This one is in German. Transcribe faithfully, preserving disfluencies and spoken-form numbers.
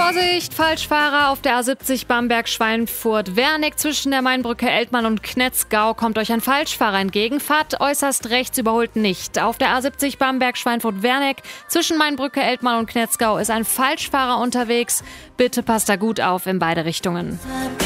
Vorsicht, Falschfahrer auf der A siebzig Bamberg-Schweinfurt-Wernig. Zwischen der Mainbrücke Eltmann und Knetzgau kommt euch ein Falschfahrer entgegen. Fahrt äußerst rechts, überholt nicht. Auf der A siebzig Bamberg-Schweinfurt-Wernig zwischen Mainbrücke Eltmann und Knetzgau ist ein Falschfahrer unterwegs. Bitte passt da gut auf in beide Richtungen.